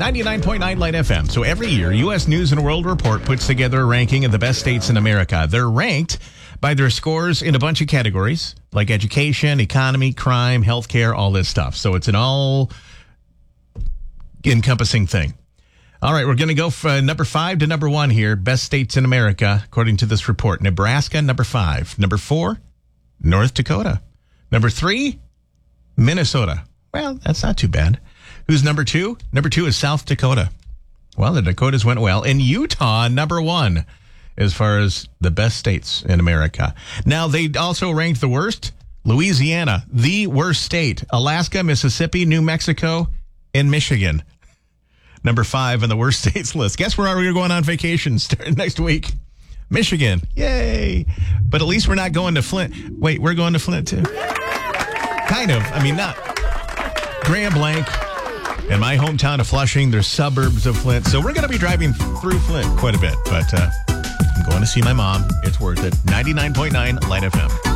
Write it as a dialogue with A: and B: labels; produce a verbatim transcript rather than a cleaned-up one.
A: ninety-nine point nine Light F M. So every year, U S News and World Report puts together a ranking of the best states in America. They're ranked by their scores in a bunch of categories, like education, economy, crime, healthcare, all this stuff. So it's an all-encompassing thing. All right, we're going to go from number five to number one here. Best states in America, according to this report. Nebraska, number five. Number four, North Dakota. Number three, Minnesota. Well, that's not too bad. Who's number two? Number two is South Dakota. Well, the Dakotas went well. And Utah, number one, as far as the best states in America. Now, they also ranked the worst. Louisiana, the worst state. Alaska, Mississippi, New Mexico, and Michigan. Number five on the worst states list. Guess where we're going on vacation starting next week? Michigan. Yay. But at least we're not going to Flint. Wait, we're going to Flint too. Kind of. I mean, not. Grand Blanc and my hometown of Flushing. They're suburbs of Flint. So we're going to be driving through Flint quite a bit. But uh, I'm going to see my mom. It's worth it. ninety-nine point nine Light F M.